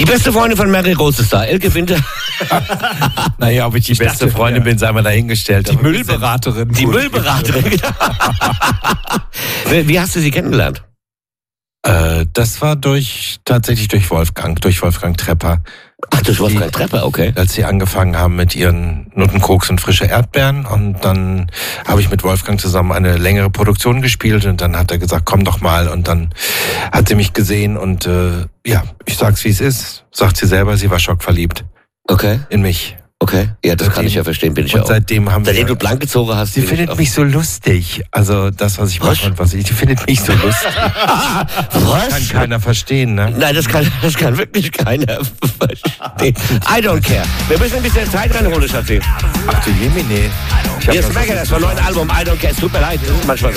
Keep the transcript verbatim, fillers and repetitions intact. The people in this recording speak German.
Die beste Freundin von Mary Rose ist da, Elke Winter. Naja, ob ich die Ich beste dachte, Freundin ja. bin, sei mal dahingestellt. Die Müllberaterin. Die Müllberaterin. Wie hast du sie kennengelernt? Äh, das war durch tatsächlich durch Wolfgang, durch Wolfgang Trepper. Ach, das war Die- Wolfgang Trepper, okay. Als sie angefangen haben mit ihren Nuttenkoks und frische Erdbeeren, und dann habe ich mit Wolfgang zusammen eine längere Produktion gespielt, und dann hat er gesagt, komm doch mal, und dann hat sie mich gesehen, und äh, ja, ich sag's wie es ist, sagt sie selber, sie war schockverliebt Okay, in mich. okay. Ja, das kann Seitdem- ich ja verstehen, bin ich Und ja auch. seitdem haben Seitdem du wir... blank gezogen hast. Sie bin ich findet auch- mich so lustig. Also das, was ich Was? mache und was ich... Die findet mich so lustig. Was? Kann keiner verstehen, ne? Nein, das kann, das kann wirklich keiner verstehen. I don't care. Wir müssen ein bisschen Zeit reinholen, Schatzi. Ach du Jemine. Ich hab Hier das- ist Megan, das war ein neues Album. I don't care. Es tut mir leid, das ist manchmal